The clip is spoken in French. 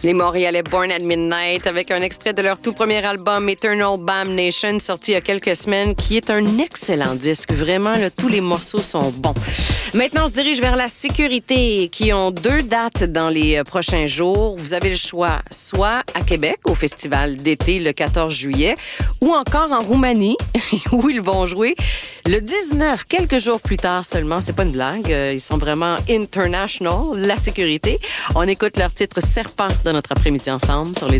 Les Montréalais Born at Midnight avec un extrait de leur tout premier album Eternal Damnation sorti il y a quelques semaines qui est un excellent disque. Vraiment, là, tous les morceaux sont bons. Maintenant, on se dirige vers la sécurité qui ont 2 dates dans les prochains jours. Vous avez le choix soit à Québec au festival d'été le 14 juillet ou encore en Roumanie où ils vont jouer le 19, quelques jours plus tard seulement. C'est pas une blague. Ils sont vraiment international, la sécurité. On écoute leur titre Serpent dans notre après-midi ensemble sur les